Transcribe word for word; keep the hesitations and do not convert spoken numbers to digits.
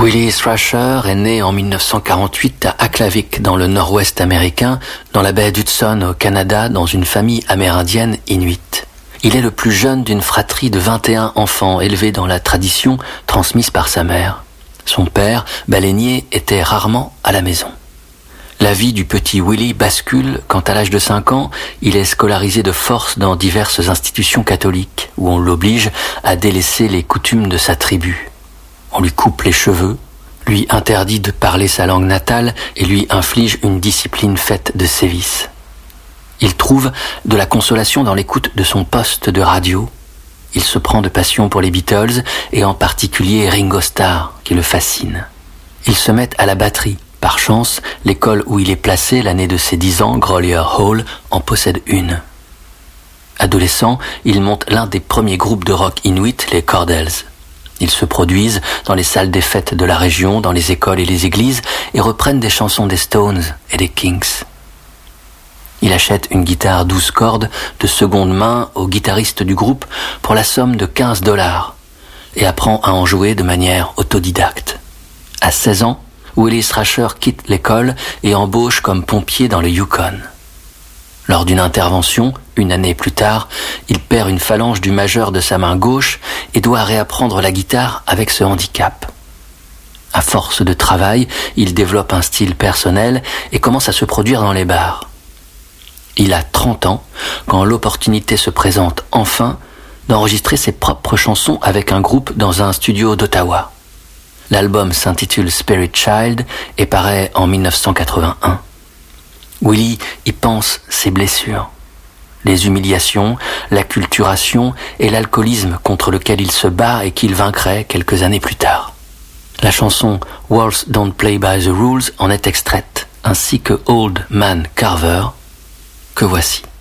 Willie Thrasher est né en dix-neuf cent quarante-huit à Aklavik, dans le nord-ouest américain, dans la baie d'Hudson au Canada, dans une famille amérindienne inuit. Il est le plus jeune d'une fratrie de vingt et un enfants élevés dans la tradition transmise par sa mère. Son père, baleinier, était rarement à la maison. La vie du petit Willie bascule quand, à l'âge de cinq ans, il est scolarisé de force dans diverses institutions catholiques où on l'oblige à délaisser les coutumes de sa tribu. On lui coupe les cheveux, lui interdit de parler sa langue natale et lui inflige une discipline faite de sévices. Il trouve de la consolation dans l'écoute de son poste de radio. Il se prend de passion pour les Beatles et en particulier Ringo Starr, qui le fascine. Il se met à la batterie. Par chance, l'école où il est placé l'année de ses dix ans, Grolier Hall, en possède une. Adolescent, il monte l'un des premiers groupes de rock inuit, les Cordelles. Ils se produisent dans les salles des fêtes de la région, dans les écoles et les églises, et reprennent des chansons des Stones et des Kings. Il achète une guitare douze cordes de seconde main au guitariste du groupe pour la somme de quinze dollars et apprend à en jouer de manière autodidacte. À seize ans, Willie Thrasher quitte l'école et embauche comme pompier dans le Yukon. Lors d'une intervention, une année plus tard, il perd une phalange du majeur de sa main gauche et doit réapprendre la guitare avec ce handicap. À force de travail, il développe un style personnel et commence à se produire dans les bars. Il a trente ans quand l'opportunité se présente enfin d'enregistrer ses propres chansons avec un groupe dans un studio d'Ottawa. L'album s'intitule Spirit Child et paraît en dix-neuf cent quatre-vingt-un. Willie y pense ses blessures, les humiliations, l'acculturation et l'alcoolisme contre lequel il se bat et qu'il vaincrait quelques années plus tard. La chanson Wolves Don't Play by the Rules en est extraite, ainsi que Old Man Carver, que voici.